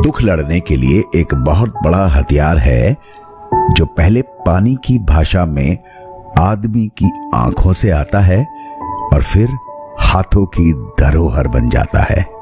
दुख लड़ने के लिए एक बहुत बड़ा हथियार है जो पहले पानी की भाषा में आदमी की आंखों से आता है और फिर हाथों की धरोहर बन जाता है।